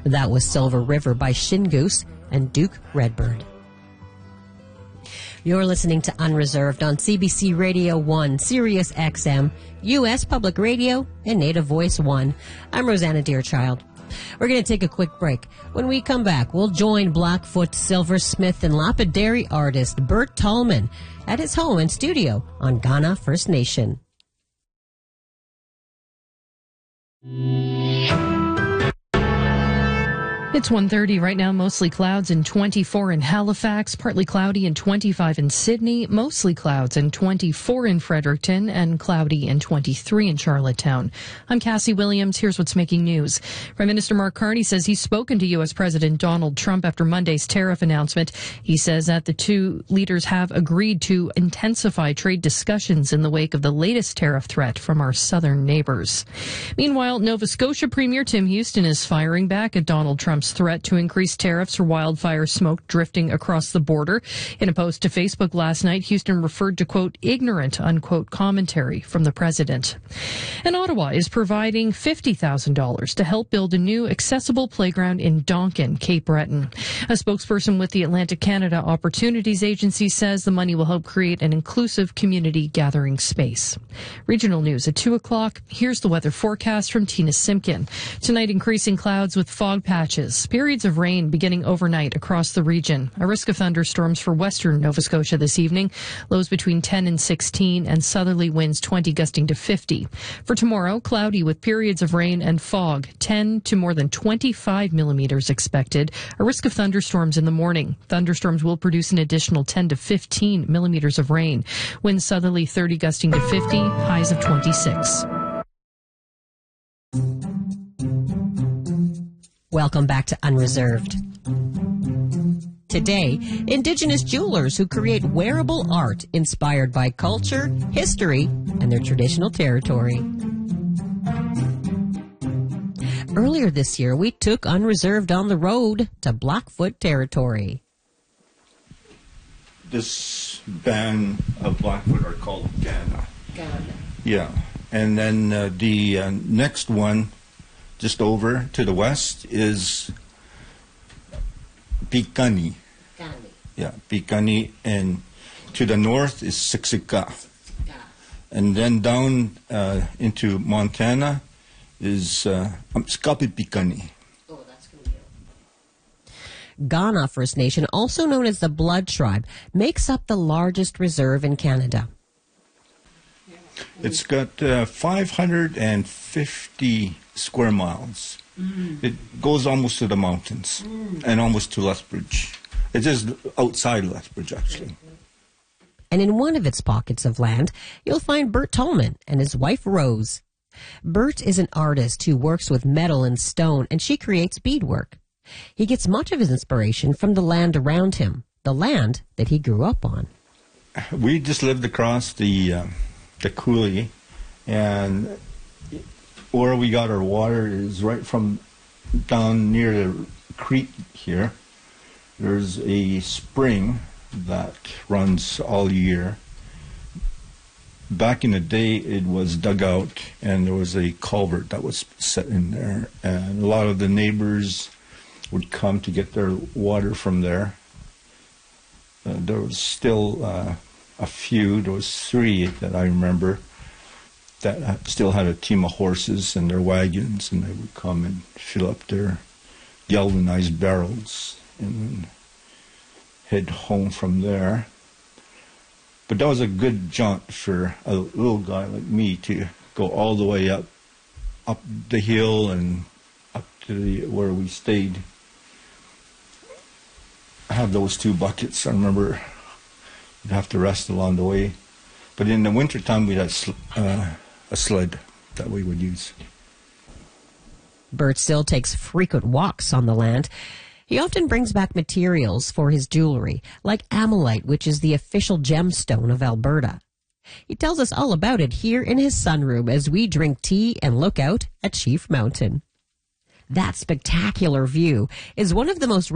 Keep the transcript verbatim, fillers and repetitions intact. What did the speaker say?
That was Silver River by Shingoose and Duke Redbird. You're listening to Unreserved on C B C Radio one, Sirius X M, U S Public Radio, and Native Voice one. I'm Rosanna Deerchild. We're going to take a quick break. When we come back, we'll join Blackfoot silversmith and lapidary artist Bert Tallman at his home and studio on Kaurna First Nation. It's one thirty right now, mostly clouds and twenty-four in Halifax, partly cloudy and twenty-five in Sydney, mostly clouds and twenty-four in Fredericton, and cloudy and twenty-three in Charlottetown. I'm Cassie Williams. Here's what's making news. Prime Minister Mark Carney says he's spoken to U S President Donald Trump after Monday's tariff announcement. He says that the two leaders have agreed to intensify trade discussions in the wake of the latest tariff threat from our southern neighbors. Meanwhile, Nova Scotia Premier Tim Houston is firing back at Donald Trump's threat to increase tariffs for wildfire smoke drifting across the border. In a post to Facebook last night, Houston referred to, quote, ignorant, unquote, commentary from the president. And Ottawa is providing fifty thousand dollars to help build a new accessible playground in Donkin, Cape Breton. A spokesperson with the Atlantic Canada Opportunities Agency says the money will help create an inclusive community gathering space. Regional news at two o'clock. Here's the weather forecast from Tina Simpkin. Tonight, increasing clouds with fog patches. Periods of rain beginning overnight across the region. A risk of thunderstorms for western Nova Scotia this evening. Lows between ten and sixteen and southerly winds twenty gusting to fifty. For tomorrow, cloudy with periods of rain and fog. ten to more than twenty-five millimeters expected. A risk of thunderstorms in the morning. Thunderstorms will produce an additional ten to fifteen millimeters of rain. Winds southerly thirty gusting to fifty. Highs of twenty-six. Welcome back to Unreserved. Today, Indigenous jewelers who create wearable art inspired by culture, history, and their traditional territory. Earlier this year, we took Unreserved on the road to Blackfoot territory. This band of Blackfoot are called Kaurna. Kaurna. Yeah, and then uh, the uh, next one, just over to the west, is Piikani. Piikani. Yeah, Piikani, and to the north is Siksika. Yeah. And then down uh, into Montana is uh, Skapi Piikani. Oh, that's going to be Kaurna First Nation, also known as the Blood Tribe, makes up the largest reserve in Canada. It's got uh, five hundred fifty square miles. Mm. It goes almost to the mountains mm. and almost to Lethbridge. It's just outside Lethbridge, actually. And in one of its pockets of land, you'll find Bert Tallman and his wife, Rose. Bert is an artist who works with metal and stone, and she creates beadwork. He gets much of his inspiration from the land around him, the land that he grew up on. We just lived across the... Uh, the coulee, and where we got our water is right from down near the creek here. There's a spring that runs all year. Back in the day, it was dug out, and there was a culvert that was set in there, and a lot of the neighbors would come to get their water from there. Uh, there was still uh, a few, there was three that I remember that still had a team of horses and their wagons, and they would come and fill up their galvanized barrels and then head home from there. But that was a good jaunt for a little guy like me to go all the way up, up the hill and up to the, where we stayed. I have those two buckets. I remember you'd have to rest along the way. But in the wintertime, we'd have sl- uh, a sled that we would use. Bert still takes frequent walks on the land. He often brings back materials for his jewelry, like amylite, which is the official gemstone of Alberta. He tells us all about it here in his sunroom as we drink tea and look out at Chief Mountain. That spectacular view is one of the most